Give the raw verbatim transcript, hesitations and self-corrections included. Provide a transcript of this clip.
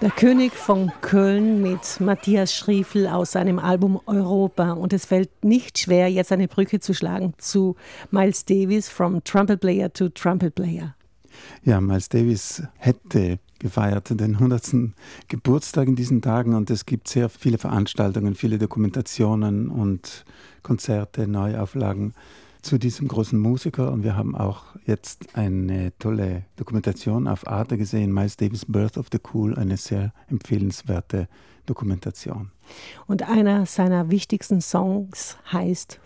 Der König von Köln mit Matthias Schriefl aus seinem Album Europa. Und es fällt nicht schwer, jetzt eine Brücke zu schlagen zu Miles Davis, From Trumpet Player to Trumpet Player. Ja, Miles Davis hätte gefeiert den hundertsten Geburtstag in diesen Tagen und es gibt sehr viele Veranstaltungen, viele Dokumentationen und Konzerte, Neuauflagen zu diesem großen Musiker. Und wir haben auch jetzt eine tolle Dokumentation auf Arte gesehen, Miles Davis Birth of the Cool, eine sehr empfehlenswerte Dokumentation. Und einer seiner wichtigsten Songs heißt